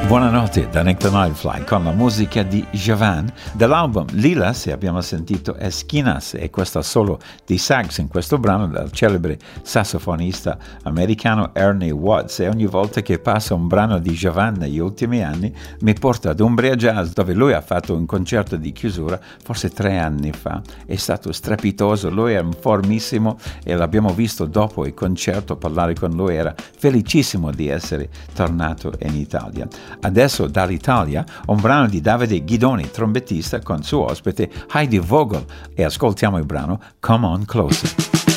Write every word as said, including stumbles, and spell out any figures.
Buonanotte da Nick the Nightfly con la musica di Javan dell'album Lilas, e abbiamo sentito Esquinas e questo solo di sax in questo brano dal celebre sassofonista americano Ernie Watts. E ogni volta che passa un brano di Javan negli ultimi anni mi porta ad Umbria Jazz, dove lui ha fatto un concerto di chiusura forse tre anni fa. È stato strepitoso, lui è formissimo e l'abbiamo visto dopo il concerto parlare con lui, era felicissimo di essere tornato in Italia. Adesso dall'Italia un brano di Davide Ghidoni, trombettista, con suo ospite Heidi Vogel, e ascoltiamo il brano Come On Closer.